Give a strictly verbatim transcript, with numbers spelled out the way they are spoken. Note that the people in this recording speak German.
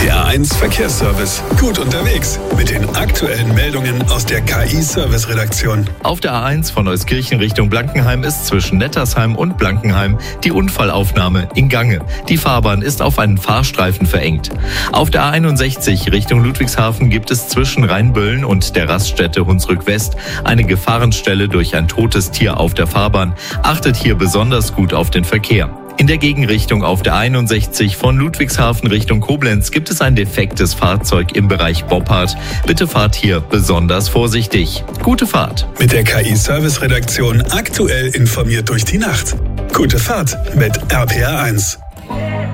T R eins Verkehrsservice. Gut unterwegs mit den aktuellen Meldungen aus der K I-Service-Redaktion. Auf der A eins von Euskirchen Richtung Blankenheim ist zwischen Nettersheim und Blankenheim die Unfallaufnahme in Gange. Die Fahrbahn ist auf einen Fahrstreifen verengt. Auf der A einundsechzig Richtung Ludwigshafen gibt es zwischen Rheinböllen und der Raststätte Hunsrück West eine Gefahrenstelle durch ein totes Tier auf der Fahrbahn. Achtet hier besonders gut auf den Verkehr. In der Gegenrichtung auf der einundsechzig von Ludwigshafen Richtung Koblenz gibt es ein defektes Fahrzeug im Bereich Boppard. Bitte fahrt hier besonders vorsichtig. Gute Fahrt. Mit der K I-Service-Redaktion aktuell informiert durch die Nacht. Gute Fahrt mit R P R eins.